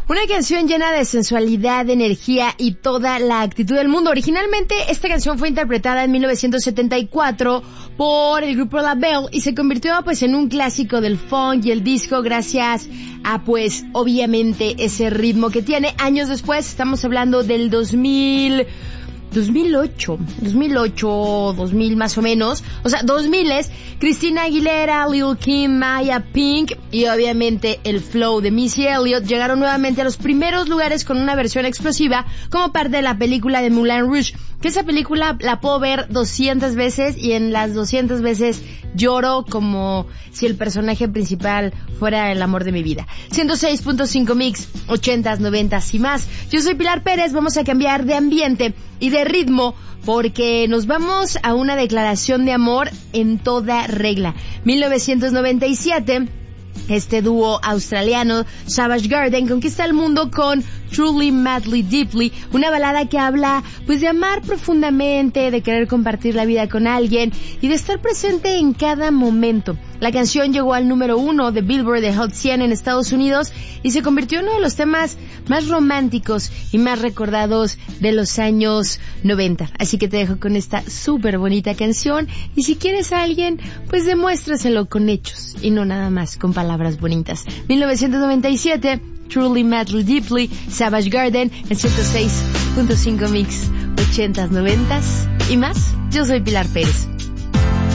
Una canción llena de sensualidad, de energía y toda la actitud del mundo. Originalmente esta canción fue interpretada en 1974 por el grupo La Belle y se convirtió pues en un clásico del funk y el disco gracias a pues obviamente ese ritmo que tiene. Años después, estamos hablando del 2008, 2000 más o menos, o sea, 2000s, Christina Aguilera, Lil' Kim, Maya, Pink y obviamente el flow de Missy Elliott llegaron nuevamente a los primeros lugares con una versión explosiva como parte de la película de Moulin Rouge, que esa película la puedo ver 200 veces y en las 200 veces lloro como si el personaje principal fuera el amor de mi vida. 106.5 Mix, 80s, 90s y más. Yo soy Pilar Pérez, vamos a cambiar de ambiente y de ritmo porque nos vamos a una declaración de amor en toda regla. 1997, este dúo australiano Savage Garden conquista el mundo con Truly, Madly, Deeply, una balada que habla pues de amar profundamente, de querer compartir la vida con alguien y de estar presente en cada momento. La canción llegó al número 1 de Billboard de Hot 100 en Estados Unidos y se convirtió en uno de los temas más románticos y más recordados de los años 90. Así que te dejo con esta súper bonita canción y si quieres a alguien, pues demuéstraselo con hechos y no nada más con palabras bonitas. 1997, Truly, Madly, Deeply, Savage Garden en 106.5 Mix, 80s, 90s y más. Yo soy Pilar Pérez.